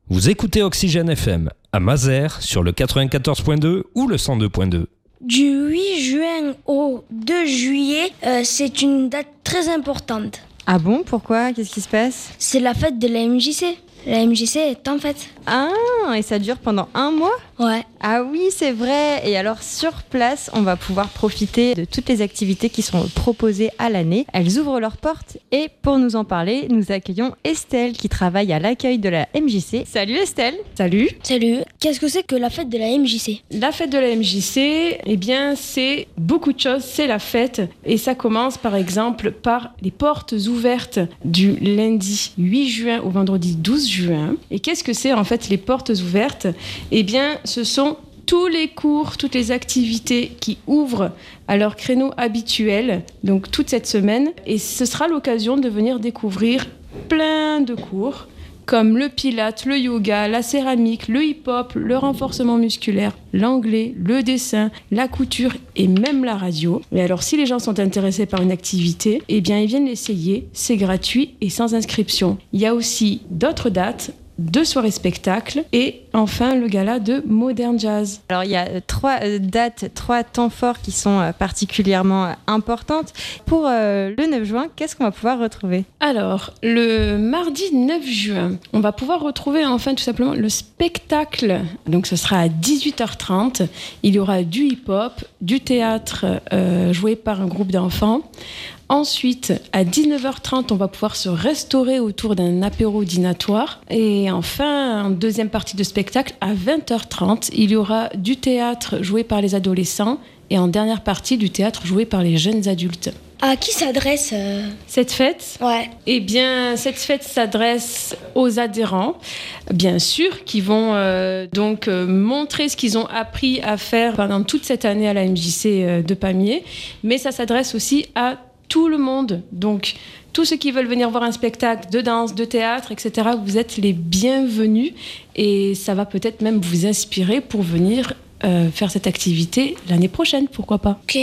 Vous écoutez Oxygène FM à Mazères sur le 94.2 ou le 102.2. Du 8 juin au 2 juillet, c'est une date très importante. Ah bon, pourquoi ? Qu'est-ce qui se passe ? C'est la fête de la MJC. La MJC est en fête. Ah, et ça dure pendant 1 mois ? Ouais. Ah oui, c'est vrai. Et alors, sur place, on va pouvoir profiter de toutes les activités qui sont proposées à l'année. Elles ouvrent leurs portes. Et pour nous en parler, nous accueillons Estelle qui travaille à l'accueil de la MJC. Salut Estelle. Salut. Salut. Qu'est-ce que c'est que la fête de la MJC ? La fête de la MJC, eh bien, c'est beaucoup de choses. C'est la fête. Et ça commence, par exemple, par les portes ouvertes du lundi 8 juin au vendredi 12 juin. Et qu'est-ce que c'est, en fait, les portes ouvertes ? Eh bien, ce sont tous les cours, toutes les activités qui ouvrent à leur créneau habituel, donc toute cette semaine. Et ce sera l'occasion de venir découvrir plein de cours, comme le pilates, le yoga, la céramique, le hip-hop, le renforcement musculaire, l'anglais, le dessin, la couture et même la radio. Et alors, si les gens sont intéressés par une activité, eh bien, ils viennent l'essayer. C'est gratuit et sans inscription. Il y a aussi d'autres dates, 2 soirées spectacles et enfin le gala de Modern Jazz. Alors il y a 3 dates, 3 temps forts qui sont particulièrement importantes. Pour le 9 juin, qu'est-ce qu'on va pouvoir retrouver ? Alors, le mardi 9 juin, on va pouvoir retrouver enfin tout simplement le spectacle. Donc ce sera à 18h30. Il y aura du hip-hop, du théâtre joué par un groupe d'enfants. Ensuite, à 19h30, on va pouvoir se restaurer autour d'un apéro dînatoire. Et enfin, en deuxième partie de spectacle, à 20h30, il y aura du théâtre joué par les adolescents et en dernière partie, du théâtre joué par les jeunes adultes. À qui s'adresse cette fête ? Ouais. Eh bien, cette fête s'adresse aux adhérents, bien sûr, qui vont donc montrer ce qu'ils ont appris à faire pendant toute cette année à la MJC de Pamiers. Mais ça s'adresse aussi à tout le monde, donc tous ceux qui veulent venir voir un spectacle de danse, de théâtre, etc., vous êtes les bienvenus et ça va peut-être même vous inspirer pour venir faire cette activité l'année prochaine, pourquoi pas. Ok.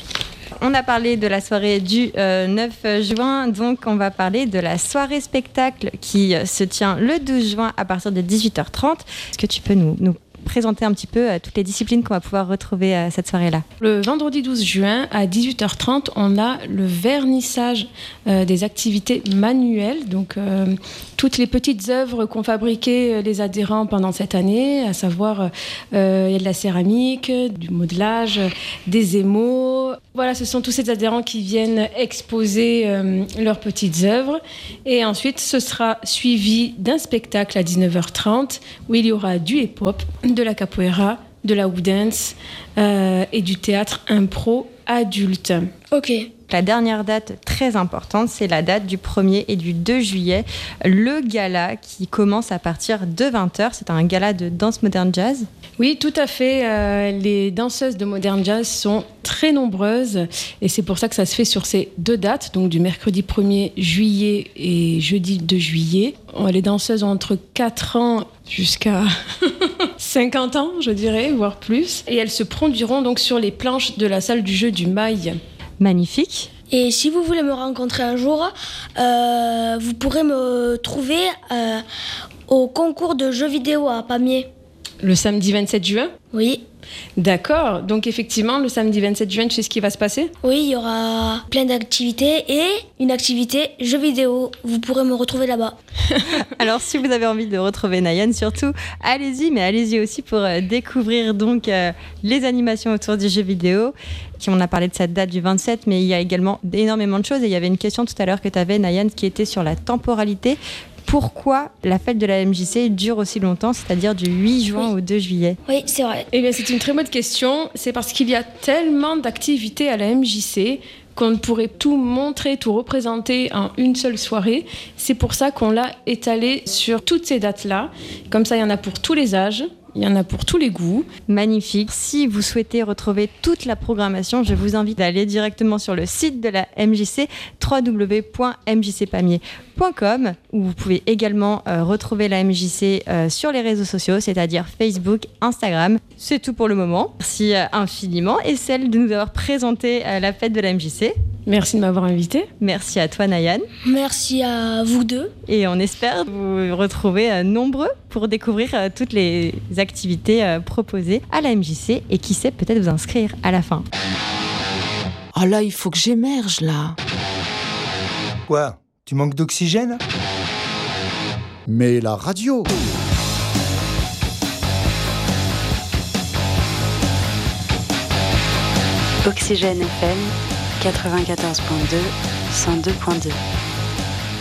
On a parlé de la soirée du 9 juin, donc on va parler de la soirée spectacle qui se tient le 12 juin à partir de 18h30. Est-ce que tu peux nous présenter un petit peu toutes les disciplines qu'on va pouvoir retrouver cette soirée-là ? Le vendredi 12 juin à 18h30, on a le vernissage des activités manuelles, donc toutes les petites œuvres qu'ont fabriquées les adhérents pendant cette année, à savoir il y a de la céramique, du modelage, des émaux. Voilà, ce sont tous ces adhérents qui viennent exposer leurs petites œuvres. Et ensuite, ce sera suivi d'un spectacle à 19h30 où il y aura du hip-hop, de la capoeira, de la woodance et du théâtre impro adulte. Ok. La dernière date très importante, c'est la date du 1er et du 2 juillet, le gala qui commence à partir de 20h. C'est un gala de danse moderne jazz. Oui, tout à fait. Les danseuses de moderne jazz sont très nombreuses et c'est pour ça que ça se fait sur ces 2 dates, donc du mercredi 1er juillet et jeudi 2 juillet. Les danseuses ont entre 4 ans jusqu'à 50 ans, je dirais, voire plus. Et elles se produiront donc sur les planches de la salle du jeu du Mail. Magnifique. Et si vous voulez me rencontrer un jour, vous pourrez me trouver au concours de jeux vidéo à Pamiers. Le samedi 27 juin ? Oui. D'accord. Donc effectivement, le samedi 27 juin, tu sais ce qui va se passer ? Oui, il y aura plein d'activités et une activité jeux vidéo. Vous pourrez me retrouver là-bas. Alors, si vous avez envie de retrouver Nayan, surtout, allez-y, mais allez-y aussi pour découvrir donc les animations autour du jeu vidéo. On a parlé de cette date du 27, mais il y a également énormément de choses. Et il y avait une question tout à l'heure que tu avais, Nayan, qui était sur la temporalité. Pourquoi la fête de la MJC dure aussi longtemps, c'est-à-dire du 8 juin au 2 juillet ? Oui, c'est vrai. Eh bien, c'est une très bonne question. C'est parce qu'il y a tellement d'activités à la MJC qu'on ne pourrait tout montrer, tout représenter en une seule soirée. C'est pour ça qu'on l'a étalé sur toutes ces dates-là. Comme ça, il y en a pour tous les âges. Il y en a pour tous les goûts. Magnifique. Si vous souhaitez retrouver toute la programmation, je vous invite à aller directement sur le site de la MJC, www.mjcpamiers.com, où vous pouvez également retrouver la MJC sur les réseaux sociaux, c'est-à-dire Facebook, Instagram. C'est tout pour le moment. Merci infiniment, Estelle, de nous avoir présenté la fête de la MJC. Merci de m'avoir invité. Merci à toi, Nayan. Merci à vous deux. Et on espère vous retrouver nombreux pour découvrir toutes les activités proposées à la MJC et qui sait, peut-être vous inscrire à la fin. Oh là, il faut que j'émerge là. Quoi ? Tu manques d'oxygène ? Mais la radio. Oxygène FM 94.2 102.2